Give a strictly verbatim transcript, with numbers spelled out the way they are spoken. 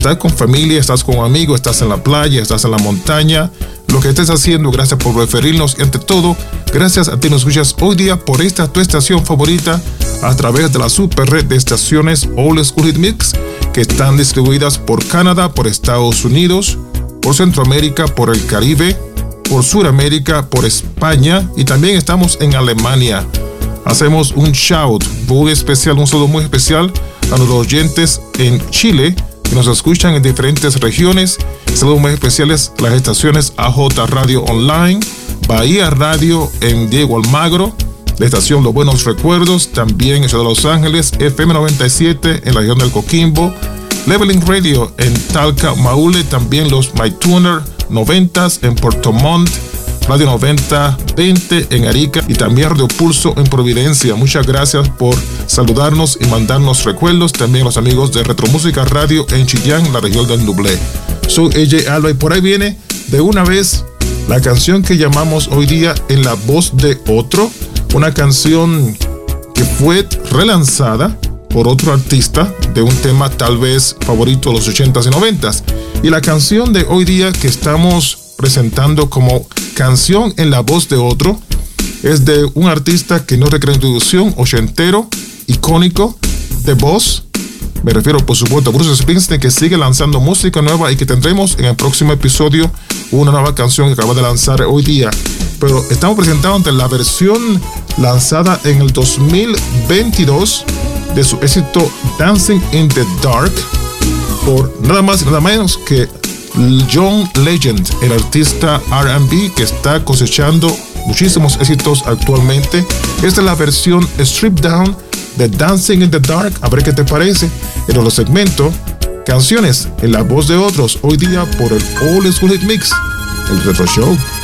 Estás con familia, estás con amigos, estás en la playa, estás en la montaña. Lo que estés haciendo, gracias por referirnos. Y ante todo, gracias a ti nos escuchas hoy día por esta tu estación favorita a través de la super red de estaciones Old School Hit Mix que están distribuidas por Canadá, por Estados Unidos, por Centroamérica, por el Caribe, por Sudamérica, por España y también estamos en Alemania. Hacemos un shout muy especial, un saludo muy especial a los oyentes en Chile que nos escuchan en diferentes regiones. Saludos muy especiales a las estaciones A J Radio Online, Bahía Radio en Diego Almagro, la estación Los Buenos Recuerdos, también en Ciudad de Los Ángeles, F M noventa y siete en la región del Coquimbo, Leveling Radio en Talca, Maule, también los MyTuner noventas en Puerto Montt, Radio noventa veinte en Arica y también Radio Pulso en Providencia. Muchas gracias por saludarnos y mandarnos recuerdos. También los amigos de Retromúsica Radio en Chillán, la región del Nublé. Soy A J Alba y por ahí viene de una vez la canción que llamamos hoy día En la voz de otro, una canción que fue relanzada por otro artista de un tema tal vez favorito de los ochentas y noventas. Y la canción de hoy día que estamos presentando como canción en la voz de otro es de un artista que no requiere introducción, ochentero, icónico, de voz. Me refiero por supuesto a Bruce Springsteen, que sigue lanzando música nueva y que tendremos en el próximo episodio una nueva canción que acaba de lanzar hoy día. Pero estamos presentando la versión lanzada en el dos mil veintidós de su éxito Dancing in the Dark por nada más y nada menos que John Legend, el artista R and B que está cosechando muchísimos éxitos actualmente. Esta es la versión Strip Down de Dancing in the Dark. A ver qué te parece en los segmentos Canciones en la voz de otros, hoy día por el Old School Hit Mix, el Retro Show.